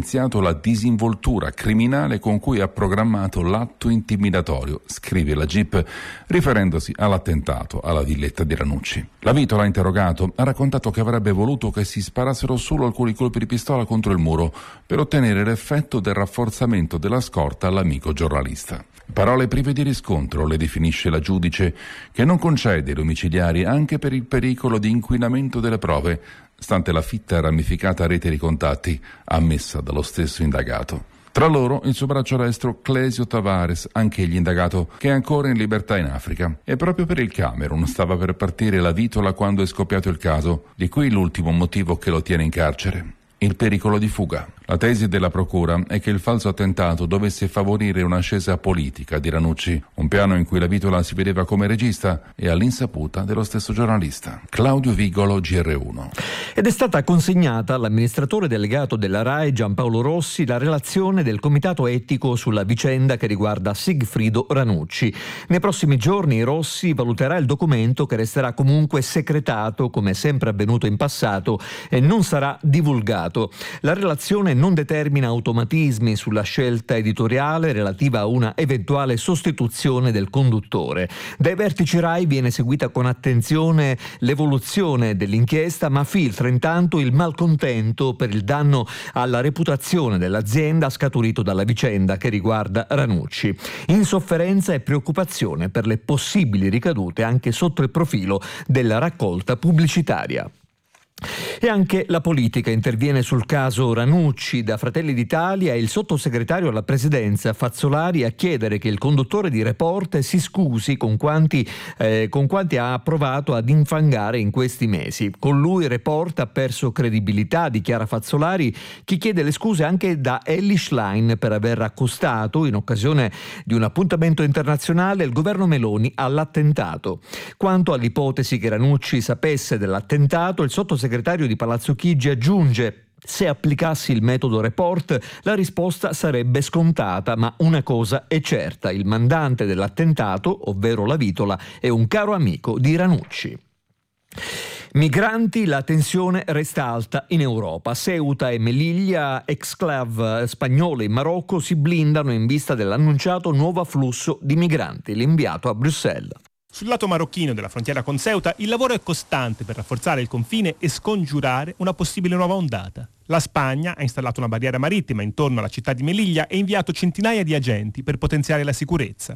evidenziato la disinvoltura criminale con cui ha programmato l'atto intimidatorio, scrive la GIP, riferendosi all'attentato alla villetta di Ranucci. La Vitola, interrogato, ha raccontato che avrebbe voluto che si sparassero solo alcuni colpi di pistola contro il muro per ottenere l'effetto del rafforzamento della scorta all'amico giornalista. Parole prive di riscontro, le definisce la giudice, che non concede domiciliari anche per il pericolo di inquinamento delle prove, stante la fitta e ramificata rete di contatti ammessa dallo stesso indagato. Tra loro il suo braccio destro Clesio Tavares, anch'egli indagato, che è ancora in libertà in Africa. E proprio per il Camerun stava per partire la Vitola quando è scoppiato il caso, di cui l'ultimo motivo che lo tiene in carcere: il pericolo di fuga. La tesi della procura è che il falso attentato dovesse favorire un'ascesa politica di Ranucci, un piano in cui la Vitola si vedeva come regista e all'insaputa dello stesso giornalista. Claudio Vigolo, GR1. Ed è stata consegnata all'amministratore delegato della RAI Giampaolo Rossi la relazione del comitato etico sulla vicenda che riguarda Sigfrido Ranucci. Nei prossimi giorni Rossi valuterà il documento, che resterà comunque segretato come è sempre avvenuto in passato e non sarà divulgato. La relazione non determina automatismi sulla scelta editoriale relativa a una eventuale sostituzione del conduttore. Dai vertici RAI viene seguita con attenzione l'evoluzione dell'inchiesta, ma filtra intanto il malcontento per il danno alla reputazione dell'azienda scaturito dalla vicenda che riguarda Ranucci. Insofferenza e preoccupazione per le possibili ricadute anche sotto il profilo della raccolta pubblicitaria. E anche la politica interviene sul caso Ranucci. Da Fratelli d'Italia il sottosegretario alla presidenza Fazzolari a chiedere che il conduttore di Report si scusi con quanti ha provato ad infangare in questi mesi. Con lui Report ha perso credibilità, dichiara Fazzolari, che chiede le scuse anche da Elly Schlein per aver accostato, in occasione di un appuntamento internazionale, il governo Meloni all'attentato. Quanto all'ipotesi che Ranucci sapesse dell'attentato, il sottosegretario di Palazzo Chigi aggiunge: se applicassi il metodo Report la risposta sarebbe scontata, ma una cosa è certa: il mandante dell'attentato, ovvero la Vitola, è un caro amico di Ranucci. Migranti, la tensione resta alta in Europa. Ceuta e Melilla, exclave spagnole in Marocco, si blindano in vista dell'annunciato nuovo afflusso di migranti. L'inviato a Bruxelles. Sul lato marocchino della frontiera con Ceuta il lavoro è costante per rafforzare il confine e scongiurare una possibile nuova ondata. La Spagna ha installato una barriera marittima intorno alla città di Melilla e inviato centinaia di agenti per potenziare la sicurezza.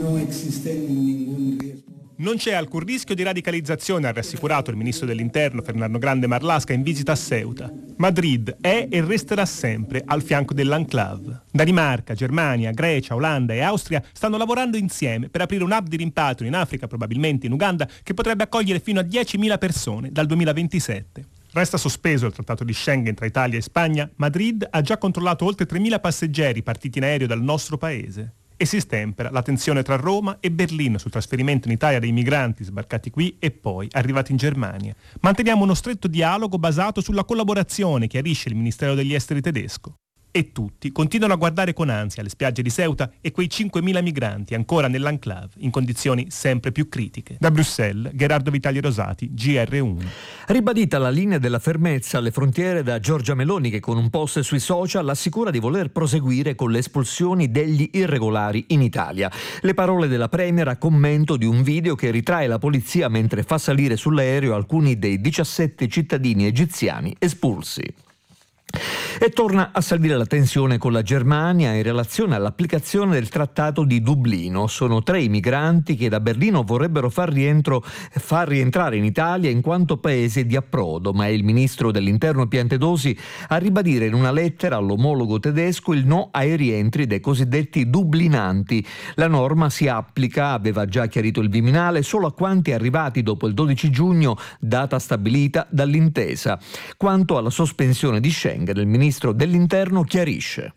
Non c'è alcun rischio di radicalizzazione, ha rassicurato il ministro dell'Interno Fernando Grande Marlaska in visita a Ceuta. Madrid è e resterà sempre al fianco dell'enclave. Danimarca, Germania, Grecia, Olanda e Austria stanno lavorando insieme per aprire un hub di rimpatrio in Africa, probabilmente in Uganda, che potrebbe accogliere fino a 10.000 persone dal 2027. Resta sospeso il trattato di Schengen tra Italia e Spagna. Madrid ha già controllato oltre 3.000 passeggeri partiti in aereo dal nostro paese. E si stempera la tensione tra Roma e Berlino sul trasferimento in Italia dei migranti sbarcati qui e poi arrivati in Germania. Manteniamo uno stretto dialogo basato sulla collaborazione, chiarisce il Ministero degli Esteri tedesco. E tutti continuano a guardare con ansia le spiagge di Ceuta e quei 5.000 migranti ancora nell'enclave, in condizioni sempre più critiche. Da Bruxelles, Gerardo Vitali Rosati, GR1. Ribadita la linea della fermezza alle frontiere da Giorgia Meloni, che con un post sui social assicura di voler proseguire con le espulsioni degli irregolari in Italia. Le parole della Premier a commento di un video che ritrae la polizia mentre fa salire sull'aereo alcuni dei 17 cittadini egiziani espulsi. E torna a salire la tensione con la Germania in relazione all'applicazione del Trattato di Dublino. Sono 3 i migranti che da Berlino vorrebbero far rientrare in Italia in quanto paese di approdo, ma è il ministro dell'Interno Piantedosi a ribadire in una lettera all'omologo tedesco il no ai rientri dei cosiddetti dublinanti. La norma si applica, aveva già chiarito il Viminale, solo a quanti arrivati dopo il 12 giugno, data stabilita dall'intesa. Quanto alla sospensione di Schengen, il ministro dell'Interno chiarisce.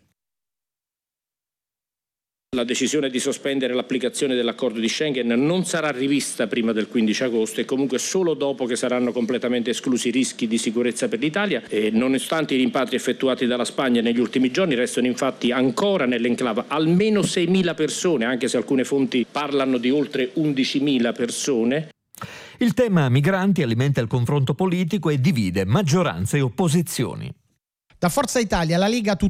La decisione di sospendere l'applicazione dell'accordo di Schengen non sarà rivista prima del 15 agosto e comunque solo dopo che saranno completamente esclusi i rischi di sicurezza per l'Italia. E nonostante i rimpatri effettuati dalla Spagna negli ultimi giorni, restano infatti ancora nell'enclave almeno 6.000 persone, anche se alcune fonti parlano di oltre 11.000 persone. Il tema migranti alimenta il confronto politico e divide maggioranza e opposizioni. Da Forza Italia la Lega